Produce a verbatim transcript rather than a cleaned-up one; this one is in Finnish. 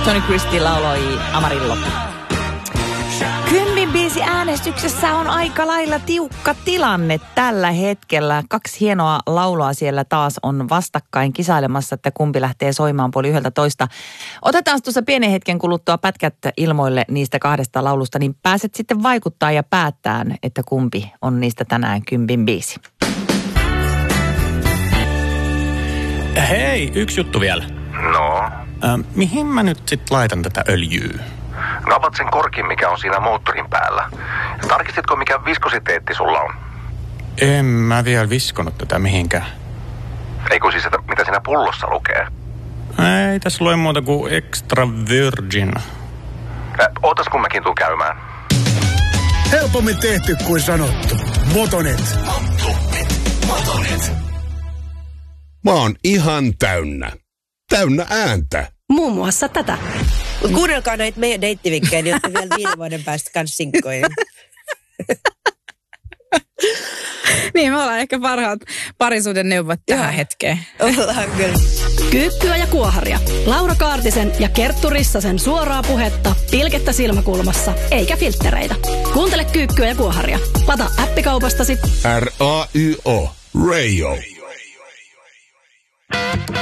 Tony Christie lauloi Amarillo. Kympin biisi äänestyksessä on aika lailla tiukka tilanne tällä hetkellä. Kaksi hienoa laulua siellä taas on vastakkain kisailemassa, että kumpi lähtee soimaan puoli yhdeltä toista. Otetaan tuossa pienen hetken kuluttua pätkät ilmoille niistä kahdesta laulusta, niin pääset sitten vaikuttaa ja päättään, että kumpi on niistä tänään kympin biisi. Hei, yksi juttu vielä. No? Äh, mihin mä nyt sit laitan tätä öljyä? No avat sen korkin, mikä on siinä moottorin päällä. Tarkistitko, mikä viskositeetti sulla on? En mä vielä viskonut tätä mihinkään. Eikö siis, että mitä siinä pullossa lukee? Ei tässä lue muuta kuin extra virgin. Äh, ootas kun mäkin tuun käymään. Helpommin tehty kuin sanottu. Motonet. Motonet. Motonet. Mä oon ihan täynnä. Täynnä ääntä. Muun muassa tätä. Mut kuunnelkaa näitä meidän deittivinkkejä, niin olette vielä viiden vuoden päästä kans sinkkoja. Niin, me ollaan ehkä parhaat parisuuden neuvot tähän Joo. hetkeen. Ollaan kyllä. Kyykkyä ja kuoharia. Laura Kaartisen ja Kerttu Rissasen suoraa puhetta, pilkettä silmäkulmassa, eikä filttereitä. Kuuntele Kyykkyä ja kuoharia. Lata appikaupastasi R A Y O. Radio.